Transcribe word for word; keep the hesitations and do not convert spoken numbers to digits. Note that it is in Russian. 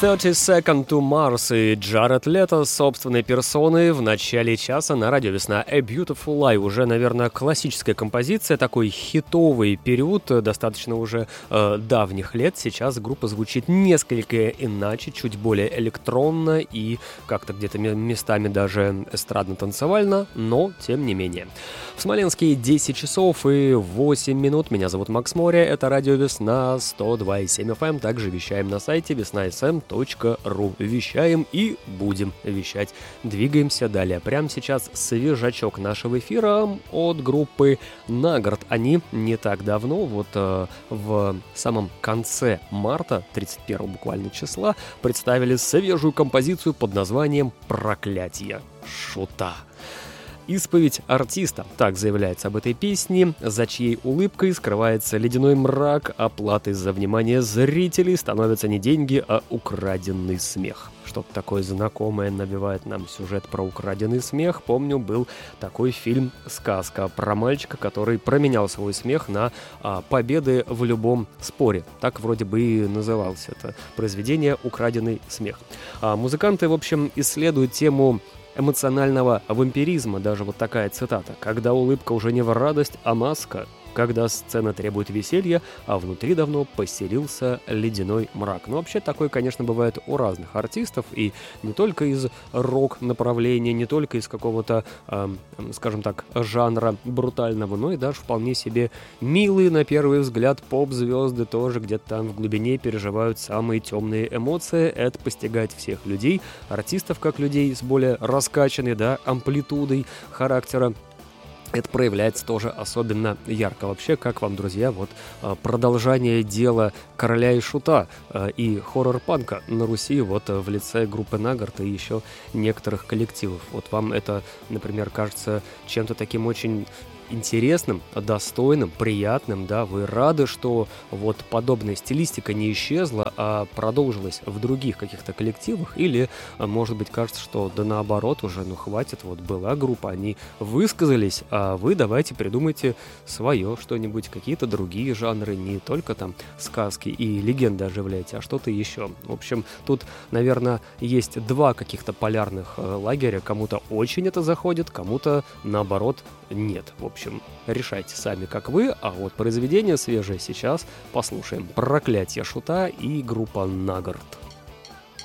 thirty Seconds to Mars и Джаред Лето собственной персоной в начале часа на радио «Весна». A Beautiful Lie. Уже, наверное, классическая композиция, такой хитовый период, достаточно уже э, давних лет. Сейчас группа звучит несколько иначе, чуть более электронно и как-то где-то местами даже эстрадно-танцевально, но тем не менее. В Смоленске десять часов и восемь минут. Меня зовут Макс Море. Это радио «Весна» сто два и семь эф эм. Также вещаем на сайте весна эс эм точка ру. Вещаем и будем вещать. Двигаемся далее. Прямо сейчас свежачок нашего эфира от группы Нагарт. Они не так давно, вот э, в самом конце марта, тридцать первого буквально числа, представили свежую композицию под названием «Проклятие Шута». Исповедь артиста, так заявляется об этой песне, за чьей улыбкой скрывается ледяной мрак, оплатой за внимание зрителей становятся не деньги, а украденный смех. Что-то такое знакомое навевает нам сюжет про украденный смех. Помню, был такой фильм «Сказка» про мальчика, который променял свой смех на а, победы в любом споре. Так вроде бы и называлось это произведение «Украденный смех». А, музыканты, в общем, исследуют тему эмоционального вампиризма, даже вот такая цитата. «Когда улыбка уже не в радость, а маска. Когда сцена требует веселья, а внутри давно поселился ледяной мрак». Ну, вообще, такое, конечно, бывает у разных артистов, и не только из рок-направления, не только из какого-то, э, скажем так, жанра брутального, но и даже вполне себе милые, на первый взгляд, поп-звезды тоже где-то там в глубине переживают самые темные эмоции. Это постигает всех людей, артистов как людей с более раскачанной, да, амплитудой характера. Это проявляется тоже особенно ярко. Вообще, как вам, друзья, вот продолжение дела Короля и Шута и хоррор-панка на Руси вот в лице группы Нагарт и еще некоторых коллективов. Вот вам это, например, кажется чем-то таким очень интересным, достойным, приятным, да, вы рады, что вот подобная стилистика не исчезла, а продолжилась в других каких-то коллективах, или, может быть, кажется, что да наоборот уже, ну хватит, вот была группа, они высказались, а вы давайте придумайте свое что-нибудь, какие-то другие жанры, не только там сказки и легенды оживляйте, а что-то еще. В общем, тут, наверное, есть два каких-то полярных э, лагеря, кому-то очень это заходит, кому-то, наоборот, нет. В общем, решайте сами, как вы, а вот произведение свежее сейчас послушаем. «Проклятие Шута» и группа Нагарт.